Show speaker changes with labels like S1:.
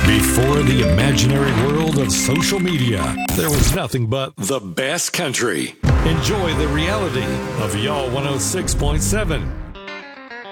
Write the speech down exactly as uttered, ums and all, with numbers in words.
S1: Before the imaginary world of social media, there was nothing but the best country. Enjoy the reality of Y'all one oh six point seven.